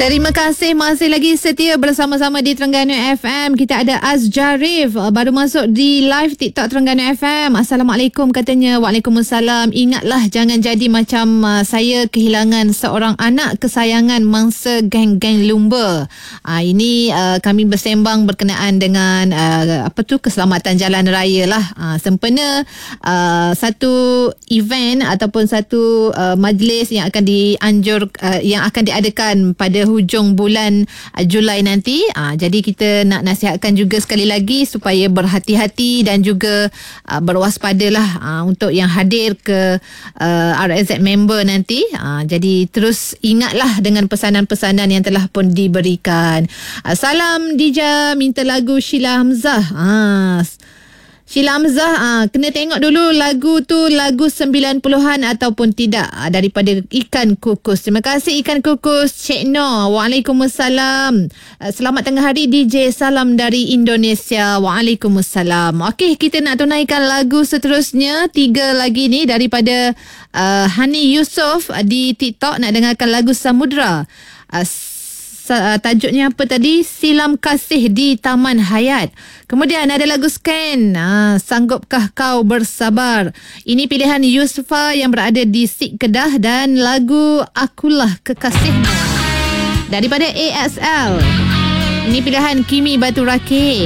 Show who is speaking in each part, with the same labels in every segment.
Speaker 1: Terima kasih masih lagi setia bersama-sama di Terengganu FM. Kita ada Azjarif baru masuk di live TikTok Terengganu FM. Assalamualaikum katanya. Waalaikumsalam. Ingatlah jangan jadi macam saya kehilangan seorang anak kesayangan mangsa geng-geng lumba. Ini kami bersembang berkenaan dengan keselamatan jalan raya lah. Sempena satu event ataupun satu majlis yang akan yang akan diadakan pada hujung bulan Julai nanti. Jadi kita nak nasihatkan juga sekali lagi supaya berhati-hati dan juga berwaspadalah untuk yang hadir ke RSZ member nanti. Jadi terus ingatlah dengan pesanan-pesanan yang telah pun diberikan. Salam Dija, minta lagu Sheila Hamzah. Sheila Hamzah, kena tengok dulu lagu tu lagu 90-an ataupun tidak, daripada Ikan Kukus. Terima kasih Ikan Kukus. Cik Noh, Waalaikumsalam. Selamat tengah hari DJ, salam dari Indonesia. Waalaikumsalam. Okey, kita nak tunaikan lagu seterusnya. 3 lagi ni daripada Hani Yusof di TikTok. Nak dengarkan lagu Samudra. Tajuknya apa tadi? Silam Kasih di Taman Hayat. Kemudian ada lagu Scan, Sanggupkah Kau Bersabar. Ini pilihan Yusufa yang berada di Sik Kedah, dan lagu Akulah Kekasihmu daripada ASL. Ini pilihan Kimi Batu Rakit.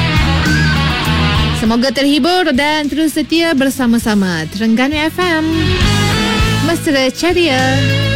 Speaker 1: Semoga terhibur dan terus setia bersama-sama Terengganu FM. Mesra ceria.